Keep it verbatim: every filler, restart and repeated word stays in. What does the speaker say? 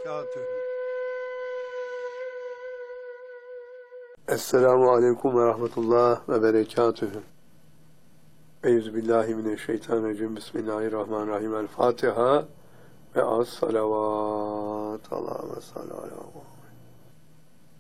وبركاته. Esselamu Aleyküm ve Rahmetullah ve Berekatühü. Euzubillahimineşşeytanirracim. Bismillahirrahmanirrahim. El Fatiha ve as-salavat. Allahümme salli ala